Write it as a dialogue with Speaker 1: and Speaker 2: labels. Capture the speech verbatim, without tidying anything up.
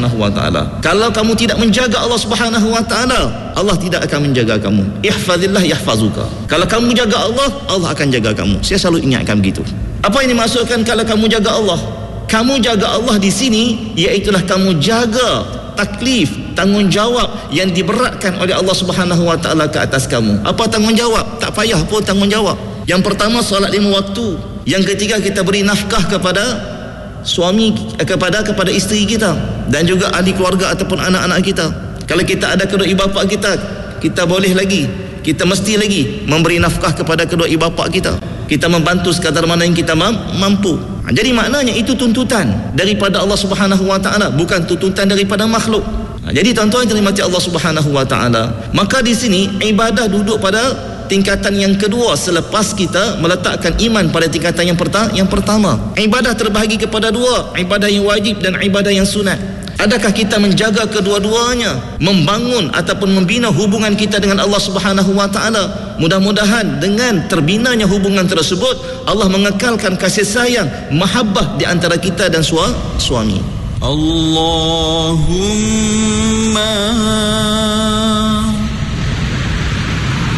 Speaker 1: Subhanahu wa taala. Kalau kamu tidak menjaga Allah Subhanahu wa taala, Allah tidak akan menjaga kamu. Ihfazillah yahfazuka. Kalau kamu jaga Allah, Allah akan jaga kamu. Saya selalu ingatkan begitu. Apa yang dimaksudkan kalau kamu jaga Allah? Kamu jaga Allah di sini iaitulah kamu jaga taklif, tanggungjawab yang diberatkan oleh Allah Subhanahu wa taala ke atas kamu. Apa tanggungjawab? Tak payah pun tanggungjawab. Yang pertama, solat lima waktu. Yang ketiga, kita beri nafkah kepada suami, kepada kepada isteri kita dan juga ahli keluarga ataupun anak-anak kita. Kalau kita ada kedua ibu bapa kita, kita boleh lagi, kita mesti lagi memberi nafkah kepada kedua ibu bapa kita. Kita membantu sekadar mana yang kita mampu. Jadi maknanya itu tuntutan daripada Allah Subhanahu wa taala, bukan tuntutan daripada makhluk. Jadi tuan-tuan yang dirahmati Allah Subhanahu wa taala, maka di sini ibadah duduk pada tingkatan yang kedua selepas kita meletakkan iman pada tingkatan yang pertama. Yang pertama, ibadah terbahagi kepada dua, ibadah yang wajib dan ibadah yang sunat. Adakah kita menjaga kedua-duanya, membangun ataupun membina hubungan kita dengan Allah Subhanahu wa taala? Mudah-mudahan dengan terbinanya hubungan tersebut, Allah mengekalkan kasih sayang, mahabbah di antara kita dan suami.
Speaker 2: Allahu